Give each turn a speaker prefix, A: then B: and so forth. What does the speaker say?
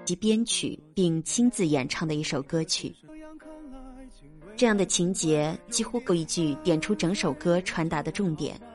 A: 及编曲并亲自演唱的一首歌曲。这样的情节几乎够一句点出整首歌传达的重点。